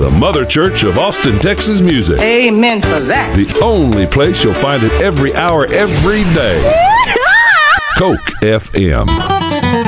the Mother Church of Austin, Texas music. Amen for that. The only place you'll find it every hour, every day. Coke FM.